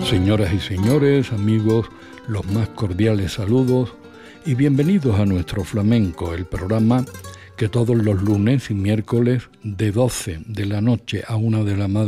Señoras y señores, amigos, los más cordiales saludos y bienvenidos a Nuestro Flamenco, el programa que todos los lunes y miércoles de 12 de la noche a 1 de la madrugada